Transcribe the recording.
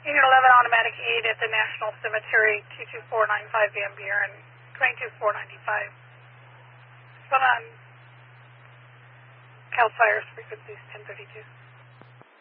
Unit 11 automatic aid at the National Cemetery, 22495 Van Buren, 22495. What's going on? CAL FIRE's frequencies 1032.